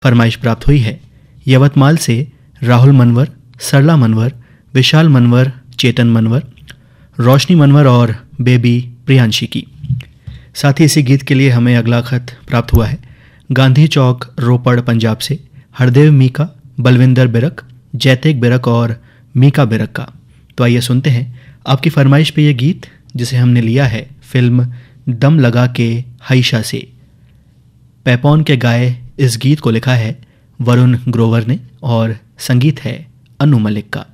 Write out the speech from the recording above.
फरमाइश प्राप्त हुई है यवतमाल से राहुल मनवर, सरला मनवर, विशाल मनवर, चेतन मनवर, रोशनी मनवर और बेबी प्रियांशी की। साथ ही इसी गीत के लिए हमें अगला खत प्राप्त हुआ है गांधी चौक रोपड़ पंजाब से हरदेव मीका, बलविंदर बिरक, जैतेक बिरक और मीका बिरक का। तो आइए सुनते हैं आपकी फरमाइश पे ये गीत जिसे हमने लिया है फिल्म दम लगा के हाइशा से। पैपॉन के गाए इस गीत को लिखा है वरुण ग्रोवर ने और संगीत है अनु मलिक का।